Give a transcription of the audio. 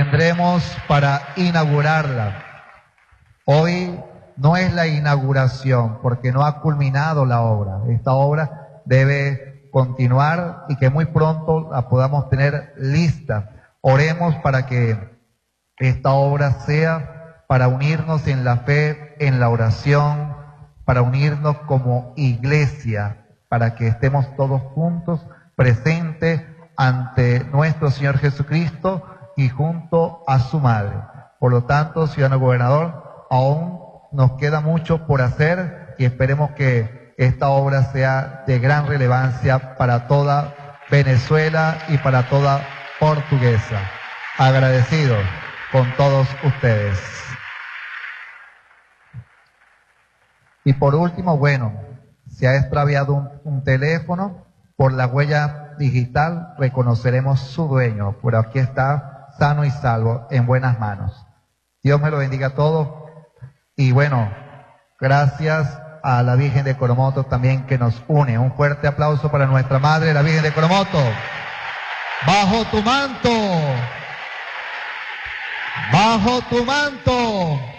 tendremos para inaugurarla. Hoy no es la inauguración porque no ha culminado la obra. Esta obra debe continuar y que muy pronto la podamos tener lista. Oremos para que esta obra sea para unirnos en la fe, en la oración, para unirnos como iglesia, para que estemos todos juntos, presentes ante nuestro Señor Jesucristo y junto a su Madre. Por lo tanto, ciudadano gobernador, aún nos queda mucho por hacer y esperemos que esta obra sea de gran relevancia para toda Venezuela y para toda Portuguesa. Agradecido con todos ustedes. Y por último, bueno, se ha extraviado un teléfono. Por la huella digital reconoceremos su dueño, pero aquí está sano y salvo, en buenas manos. Dios me lo bendiga a todos. Y bueno, gracias a la Virgen de Coromoto también que nos une. Un fuerte aplauso para nuestra Madre, la Virgen de Coromoto. Bajo tu manto, bajo tu manto.